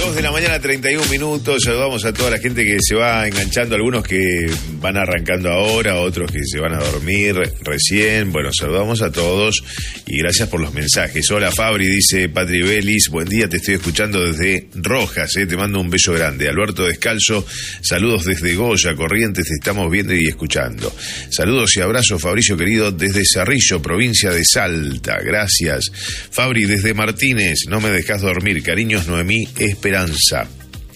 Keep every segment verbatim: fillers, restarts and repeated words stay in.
dos de la mañana, treinta y un minutos. Saludamos a toda la gente que se va enganchando, algunos que van arrancando ahora, otros que se van a dormir recién. Bueno, saludamos a todos y gracias por los mensajes. Hola Fabri, dice Patri Belis, buen día, te estoy escuchando desde Rojas, eh, te mando un beso grande. Alberto Descalzo, saludos desde Goya, Corrientes, te estamos viendo y escuchando. Saludos y abrazos, Fabricio querido, desde Cerrillo, provincia de Salta, gracias. Fabri, desde Martínez, no me dejas dormir, cariños Noemí Esperanza.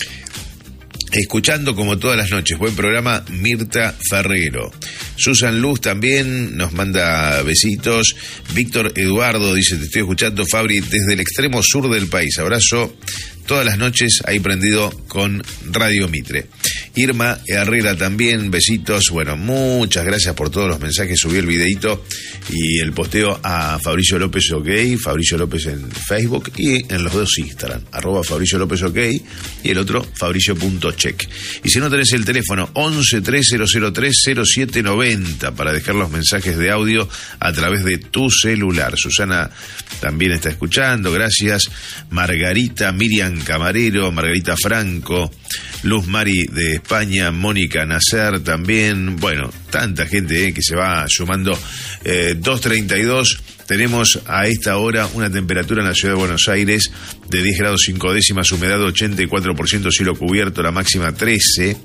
Escuchando como todas las noches, buen programa, Mirta Ferrero. Susan Luz también nos manda besitos. Víctor Eduardo dice, te estoy escuchando, Fabri, desde el extremo sur del país. Abrazo todas las noches ahí prendido con Radio Mitre. Irma Herrera también, besitos. Bueno, muchas gracias por todos los mensajes. Subí el videito y el posteo a Fabricio López OK, Fabricio López en Facebook y en los dos Instagram, arroba Fabricio López OK y el otro Fabricio.check. Y si no tenés el teléfono, once tres cero cero tres cero siete noventa para dejar los mensajes de audio a través de tu celular. Susana también está escuchando, gracias. Margarita, Miriam Camarero, Margarita Franco, Luz Mari de España, Mónica Nacer también, bueno, tanta gente eh, que se va sumando. eh, dos treinta y dos, tenemos a esta hora una temperatura en la ciudad de Buenos Aires de diez grados cinco décimas, humedad ochenta y cuatro por ciento, cielo cubierto, la máxima trece.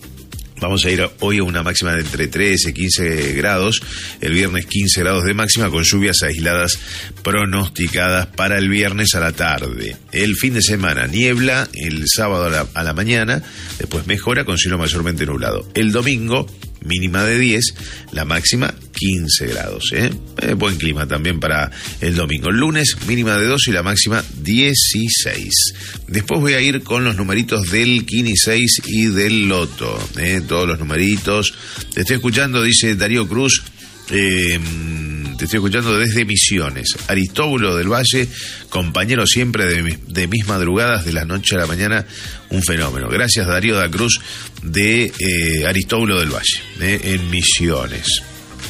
Vamos a ir hoy a una máxima de entre trece y quince grados, el viernes quince grados de máxima con lluvias aisladas pronosticadas para el viernes a la tarde. El fin de semana, niebla el sábado a la, a la mañana, después mejora con cielo mayormente nublado. El domingo, mínima de diez, la máxima quince grados. ¿eh? Eh, buen clima también para el domingo. El lunes, mínima de dos y la máxima dieciséis. Después voy a ir con los numeritos del Kini seis y del Loto. ¿eh? Todos los numeritos. Te estoy escuchando, dice Darío Cruz. Eh, te estoy escuchando desde Misiones. Aristóbulo del Valle, compañero siempre de, mi, de mis madrugadas, de la noche a la mañana, un fenómeno. Gracias Darío da Cruz de eh, Aristóbulo del Valle, eh, en Misiones.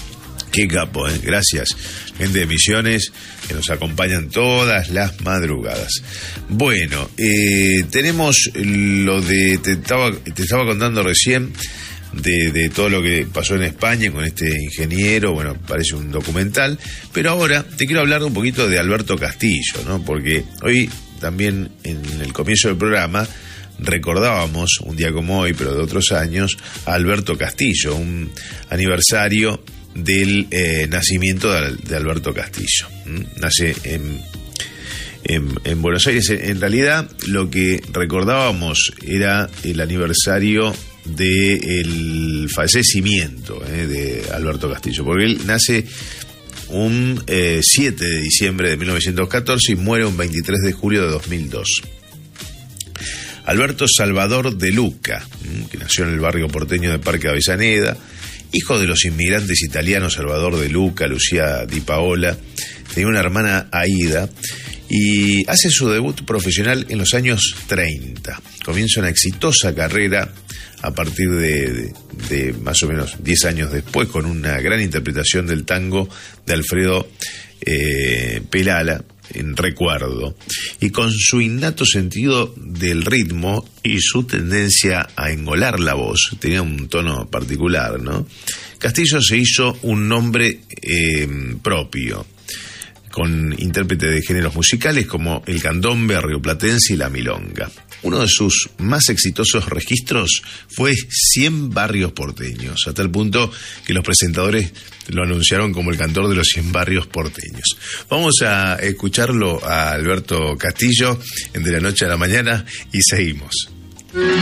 Qué capo, ¿eh? Gracias, gente de Misiones, que nos acompañan todas las madrugadas. Bueno, eh, tenemos lo de, te estaba, te estaba contando recién, de, de todo lo que pasó en España con este ingeniero, bueno, parece un documental, pero ahora te quiero hablar un poquito de Alberto Castillo, ¿no? Porque hoy también, en el comienzo del programa, recordábamos, un día como hoy, pero de otros años, a Alberto Castillo, un aniversario del eh, nacimiento de, de Alberto Castillo. ¿Mm? Nace en, en, en Buenos Aires. En realidad, lo que recordábamos era el aniversario del fallecimiento eh, de Alberto Castillo, porque él nace un eh, siete de diciembre de mil novecientos catorce y muere un veintitrés de julio de dos mil dos. Alberto Salvador de Luca, que nació en el barrio porteño de Parque Avellaneda, hijo de los inmigrantes italianos Salvador de Luca, Lucía Di Paola, tenía una hermana Aida, y hace su debut profesional en los años treinta. Comienza una exitosa carrera a partir de, de, de más o menos diez años después, con una gran interpretación del tango de Alfredo eh, Pelala, en Recuerdo, y con su innato sentido del ritmo y su tendencia a engolar la voz, tenía un tono particular, ¿no? Castillo se hizo un nombre eh, propio, con intérprete de géneros musicales como el candombe rioplatense y la milonga. Uno de sus más exitosos registros fue cien barrios porteños, hasta el punto que los presentadores lo anunciaron como el cantor de los cien barrios porteños. Vamos a escucharlo a Alberto Castillo en De la Noche a la Mañana y seguimos.